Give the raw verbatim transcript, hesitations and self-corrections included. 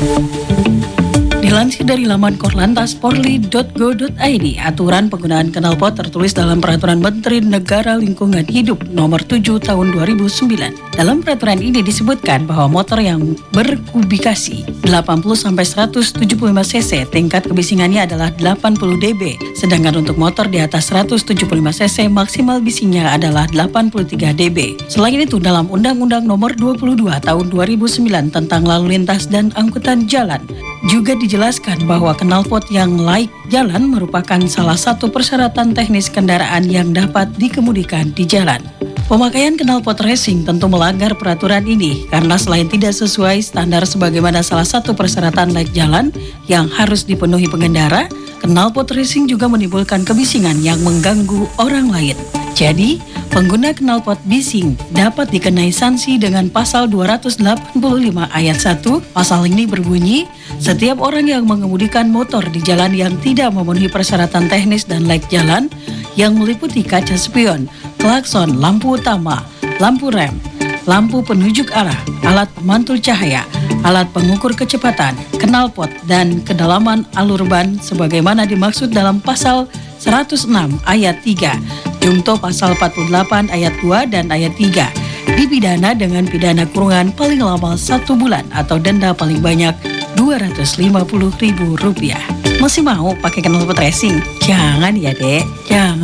Dilansir dari laman korlantas polri titik go titik i d, aturan penggunaan knalpot tertulis dalam Peraturan Menteri Negara Lingkungan Hidup Nomor tujuh Tahun dua ribu sembilan. Dalam peraturan ini disebutkan bahwa motor yang berkubikasi delapan puluh sampai seratus tujuh puluh lima cc tingkat kebisingannya adalah delapan puluh decibel, sedangkan untuk motor di atas seratus tujuh puluh lima cc maksimal bisingnya adalah delapan puluh tiga decibel. Selain itu, dalam Undang-Undang Nomor dua puluh dua Tahun dua ribu sembilan tentang Lalu Lintas dan Angkutan Jalan juga dijelaskan bahwa knalpot yang laik jalan merupakan salah satu persyaratan teknis kendaraan yang dapat dikemudikan di jalan. Pemakaian knalpot racing tentu melanggar peraturan ini karena selain tidak sesuai standar sebagaimana salah satu persyaratan laik jalan yang harus dipenuhi pengendara, knalpot racing juga menimbulkan kebisingan yang mengganggu orang lain. Jadi, pengguna knalpot bising dapat dikenai sanksi dengan pasal dua ratus delapan puluh lima ayat satu. Pasal ini berbunyi, setiap orang yang mengemudikan motor di jalan yang tidak memenuhi persyaratan teknis dan laik jalan yang meliputi kaca spion, klakson, lampu utama, lampu rem, lampu penunjuk arah, alat pemantul cahaya, alat pengukur kecepatan, knalpot, dan kedalaman alur ban sebagaimana dimaksud dalam pasal seratus enam ayat tiga, Junto pasal empat puluh delapan ayat dua dan ayat tiga, dipidana dengan pidana kurungan paling lama satu bulan atau denda paling banyak dua ratus lima puluh ribu rupiah. Masih mau pakai knalpot racing? Jangan ya dek, jangan.